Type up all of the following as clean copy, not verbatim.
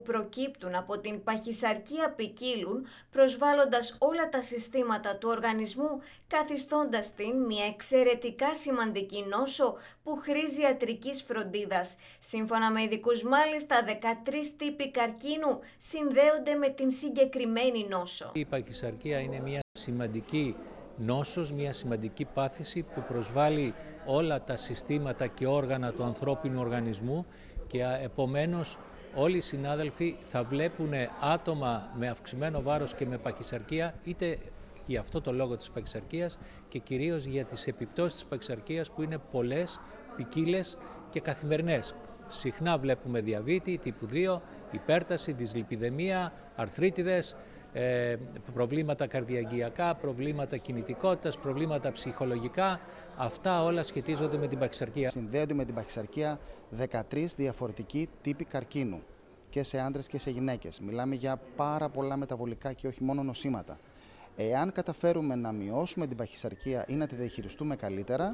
προκύπτουν από την παχυσαρκία ποικίλουν, προσβάλλοντας όλα τα συστήματα του οργανισμού, καθιστώντας την μια εξαιρετικά σημαντική νόσο που χρήζει ιατρικής φροντίδας. Σύμφωνα με ειδικούς, μάλιστα, 13 τύποι καρκίνου συνδέονται με την συγκεκριμένη νόσο. Η παχυσαρκία είναι μια σημαντική νόσος, μια σημαντική πάθηση που προσβάλλει όλα τα συστήματα και όργανα του ανθρώπινου οργανισμού και επομένως όλοι οι συνάδελφοι θα βλέπουν άτομα με αυξημένο βάρος και με παχυσαρκία, είτε για αυτό το λόγο της παχυσαρκίας και κυρίως για τις επιπτώσεις της παχυσαρκίας που είναι πολλές, ποικίλες και καθημερινές. Συχνά βλέπουμε διαβήτη, τύπου 2, υπέρταση, δυσλιπιδαιμία, αρθρίτιδες, προβλήματα καρδιαγγειακά, προβλήματα κινητικότητας, προβλήματα ψυχολογικά. Αυτά όλα σχετίζονται με την παχυσαρκία. Συνδέονται με την παχυσαρκία 13 διαφορετικοί τύποι καρκίνου και σε άντρες και σε γυναίκες. Μιλάμε για πάρα πολλά μεταβολικά και όχι μόνο νοσήματα. Εάν καταφέρουμε να μειώσουμε την παχυσαρκία ή να τη διαχειριστούμε καλύτερα,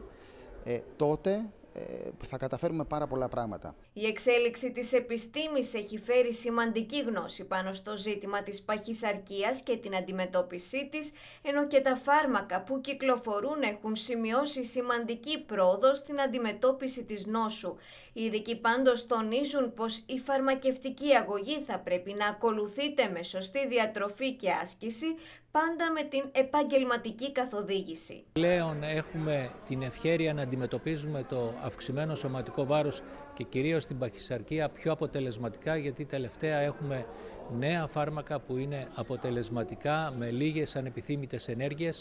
τότε θα καταφέρουμε πάρα πολλά πράγματα. Η εξέλιξη της επιστήμης έχει φέρει σημαντική γνώση πάνω στο ζήτημα της παχυσαρκίας και την αντιμετώπιση της, ενώ και τα φάρμακα που κυκλοφορούν έχουν σημειώσει σημαντική πρόοδο στην αντιμετώπιση της νόσου. Οι ειδικοί πάντως τονίζουν πως η φαρμακευτική αγωγή θα πρέπει να ακολουθείται με σωστή διατροφή και άσκηση, πάντα με την επαγγελματική καθοδήγηση. Πλέον έχουμε την ευχέρεια να αντιμετωπίζουμε το αυξημένο σωματικό βάρος και κυρίως την παχυσαρκία πιο αποτελεσματικά, γιατί τελευταία έχουμε νέα φάρμακα που είναι αποτελεσματικά με λίγες ανεπιθύμητες ενέργειες.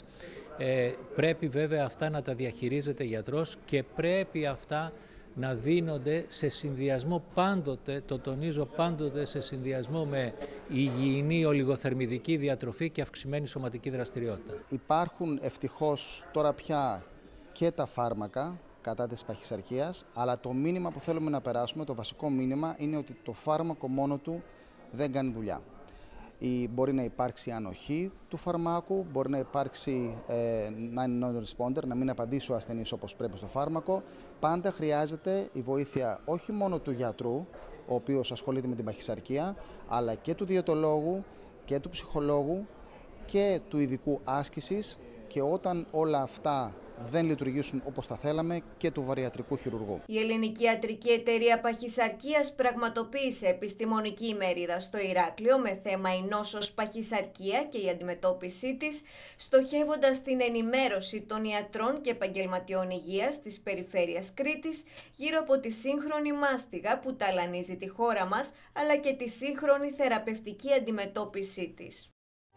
Πρέπει βέβαια αυτά να τα διαχειρίζεται γιατρός και πρέπει αυτά να δίνονται σε συνδυασμό πάντοτε, το τονίζω πάντοτε, σε συνδυασμό με υγιεινή ολιγοθερμιδική διατροφή και αυξημένη σωματική δραστηριότητα. Υπάρχουν ευτυχώς τώρα πια και τα φάρμακα κατά της παχυσαρκίας, αλλά το μήνυμα που θέλουμε να περάσουμε, το βασικό μήνυμα, είναι ότι το φάρμακο μόνο του δεν κάνει δουλειά. Μπορεί να υπάρξει ανοχή του φαρμάκου, μπορεί να υπάρξει non-responder, να μην απαντήσει ο ασθενής όπως πρέπει στο φάρμακο. Πάντα χρειάζεται η βοήθεια όχι μόνο του γιατρού, ο οποίος ασχολείται με την παχυσαρκία, αλλά και του διαιτολόγου και του ψυχολόγου και του ειδικού άσκησης, και όταν όλα αυτά δεν λειτουργήσουν όπως τα θέλαμε, και του βαριατρικού χειρουργού. Η Ελληνική Ιατρική Εταιρεία Παχυσαρκίας πραγματοποίησε επιστημονική ημερίδα στο Ηράκλειο με θέμα η νόσος παχυσαρκία και η αντιμετώπιση της, στοχεύοντας την ενημέρωση των ιατρών και επαγγελματιών υγείας της περιφέρειας Κρήτης γύρω από τη σύγχρονη μάστιγα που ταλανίζει τη χώρα μας, αλλά και τη σύγχρονη θεραπευτική αντιμετώπιση της.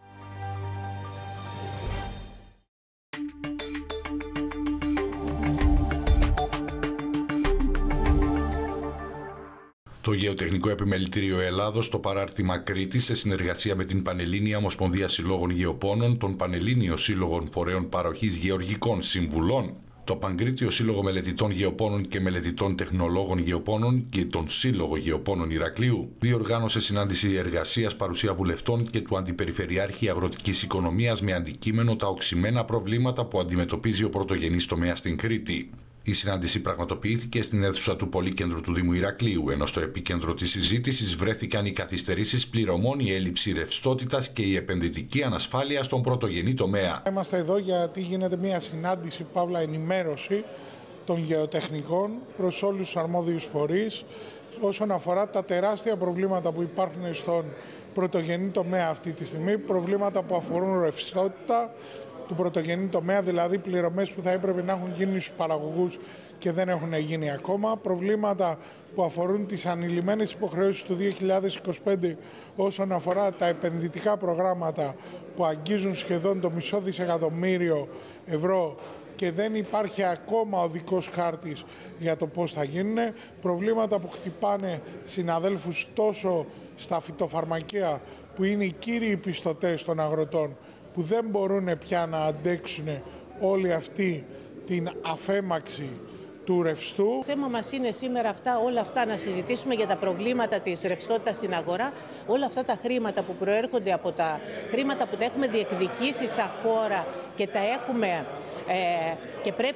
Το Γεωτεχνικό Επιμελητήριο Ελλάδος, το παράρτημα Κρήτης, σε συνεργασία με την Πανελλήνια Ομοσπονδία Συλλόγων Γεωπόνων, τον Πανελλήνιο Σύλλογο Φορέων Παροχής Γεωργικών Συμβουλών, το Παγκρίτιο Σύλλογο Μελετητών Γεωπόνων και Μελετητών Τεχνολόγων Γεωπόνων και τον Σύλλογο Γεωπόνων Ηρακλείου, διοργάνωσε συνάντηση εργασίας παρουσία βουλευτών και του Αντιπεριφερειάρχη Αγροτικής Οικονομίας με αντικείμενο τα οξυμένα προβλήματα που αντιμετωπίζει ο πρωτογενής τομέας στην Κρήτη. Η συνάντηση πραγματοποιήθηκε στην αίθουσα του Πολύκεντρου του Δήμου Ηρακλείου, ενώ στο επίκεντρο της συζήτησης βρέθηκαν οι καθυστερήσεις πληρωμών, η έλλειψη ρευστότητας και η επενδυτική ανασφάλεια στον πρωτογενή τομέα. Είμαστε εδώ γιατί γίνεται μια συνάντηση, παύλα ενημέρωση των γεωτεχνικών προς όλους τους αρμόδιους φορείς όσον αφορά τα τεράστια προβλήματα που υπάρχουν στον πρωτογενή τομέα αυτή τη στιγμή, προβλήματα που αφορούν ρευστότητα του πρωτογενή τομέα, δηλαδή πληρωμές που θα έπρεπε να έχουν γίνει στους παραγωγούς και δεν έχουν γίνει ακόμα, προβλήματα που αφορούν τις ανηλυμένες υποχρεώσεις του 2025 όσον αφορά τα επενδυτικά προγράμματα που αγγίζουν σχεδόν το μισό δισεκατομμύριο ευρώ και δεν υπάρχει ακόμα οδικός χάρτης για το πώς θα γίνουν, προβλήματα που χτυπάνε συναδέλφους τόσο στα φυτοφαρμακεία που είναι οι κύριοι πιστωτές των αγροτών, που δεν μπορούν πια να αντέξουν όλη αυτή την αφέμαξη του ρευστού. Το θέμα μας είναι σήμερα όλα αυτά να συζητήσουμε για τα προβλήματα της ρευστότητας στην αγορά, όλα αυτά τα χρήματα που προέρχονται από τα χρήματα που τα έχουμε διεκδικήσει σαν χώρα και τα έχουμε και πρέπει